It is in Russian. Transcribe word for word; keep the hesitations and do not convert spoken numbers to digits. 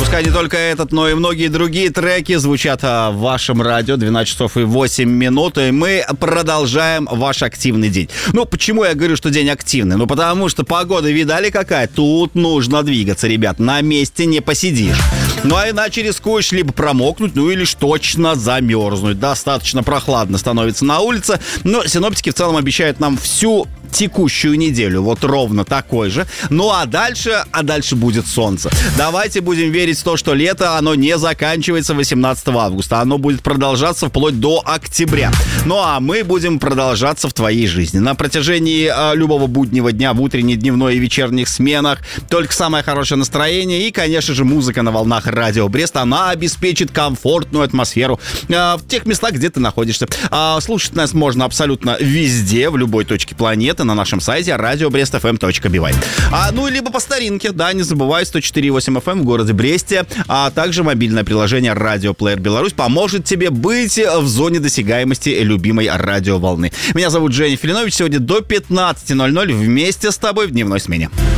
пускай не только этот, но и многие другие треки звучат в вашем радио. двенадцать часов и восемь минут, и мы продолжаем ваш активный день. Ну, почему я говорю, что день активный? Ну, потому что погода, видали, какая? Тут нужно двигаться, ребят. На месте не посидишь. Ну, а иначе рискуешь либо промокнуть, ну, или ж точно замерзнуть. Достаточно прохладно становится на улице, но синоптики в целом обещают нам всю текущую неделю вот ровно такой же. Ну а дальше, а дальше будет солнце. Давайте будем верить в то, что лето, оно не заканчивается восемнадцатого августа. Оно будет продолжаться вплоть до октября. Ну а мы будем продолжаться в твоей жизни. На протяжении а, любого буднего дня, в утренней, дневной и вечерних сменах только самое хорошее настроение и, конечно же, музыка на волнах радио Брест. Она обеспечит комфортную атмосферу а, в тех местах, где ты находишься. А, слушать нас можно абсолютно везде, в любой точке планеты, на нашем сайте радио брест эф эм точка би вай. А, ну, либо по старинке, да, не забывай, сто четыре и восемь эф эм в городе Бресте, а также мобильное приложение «Радио Плеер Беларусь» поможет тебе быть в зоне досягаемости любимой радиоволны. Меня зовут Женя Филинович. Сегодня до пятнадцати ноль-ноль вместе с тобой в дневной смене.